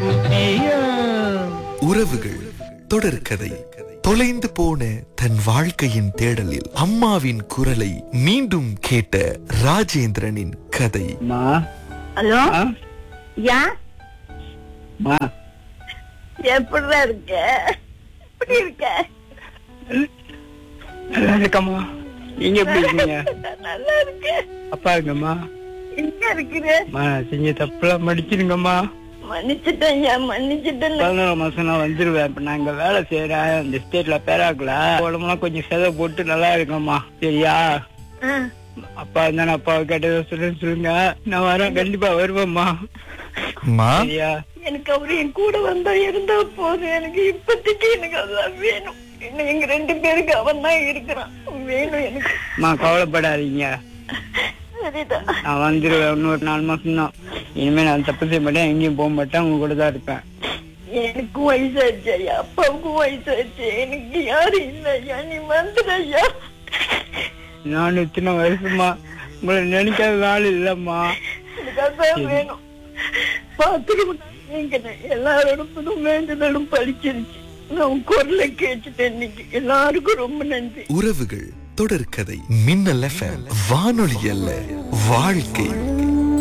உறவுகள் தொடர்கதை. தொலைந்து போன தன் வாழ்க்கையின் தேடலில் அம்மாவின் குரலை மீண்டும் கேட்ட ராஜேந்திரனின் கதை. ஹலோ, ஆ? யா மா, எப்படிடா இருக்க? எப்படி இருக்க? நல்லா இருக்கம்மா. நீங்க எப்படி இருக்கீங்க? நல்லா இருக்க. அப்பா இருக்கம்மா. எங்க இருக்கிற? செஞ்ச தப்புலாம் மடிச்சிருங்கம்மா. மன்னிச்சுட்டேன் ஐயா, மன்னிச்சுட்டேன். 11 மாசம் நான் வந்துருவேன். இப்ப நான் இங்க வேலை செய்யறேன் இந்த ஸ்டேட்ல பேராக்கல. உடம்புலாம் கொஞ்சம் செதை போட்டு நல்லா இருக்கம்மா. சரியா? ஆ, அப்பா இருந்தா அப்பாவை கேட்டதை சொல்லுங்க. நான் வரேன், கண்டிப்பா வருவேம்மா. சரியா? எனக்கு அவரு என் கூட வந்தா இருந்தா போதும். எனக்கு இப்போதைக்கு எனக்கு அதான் வேணும். இன்னும் எங்க 2 பேருக்கு அவன் தான் இருக்கிறான். வேணும் எனக்கு. கவலைப்படாதீங்க, சரிதான். நான் வந்துருவேன். இன்னொரு 4 மாசம் தான். இனிமே நான் தப்பு செய்ய மாட்டேன், எங்கேயும் போக மாட்டேன், உங்க கூட தான் இருப்பேன். எனக்கும் வயசாச்சு ஐயா, அப்பாவுக்கும் வயசாச்சு. எனக்கு யாரும் இல்ல ஐயா, நீ வந்துடு ஐயா. நான் சின்ன வருஷமா உங்களை நினைக்காத நாள் இல்லம்மா. எனக்கு அதான் வேணும். பாத்துருவோம். எல்லாரோட வேண்டுதலும் பழிச்சிருச்சு. நான் குரலை கேட்டுட்டேன் இன்னைக்கு. எல்லாருக்கும் ரொம்ப நன்றி. உறவுகள் தொடர்கதை. மின்னல் FM வானொலி அல்ல, வாழ்க்கை.